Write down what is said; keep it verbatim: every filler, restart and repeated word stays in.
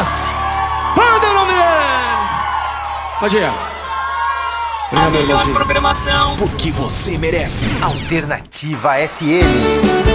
Lucas! Manda o nome dele! Pode ir. A melhor programação, porque você merece. Alternativa F M.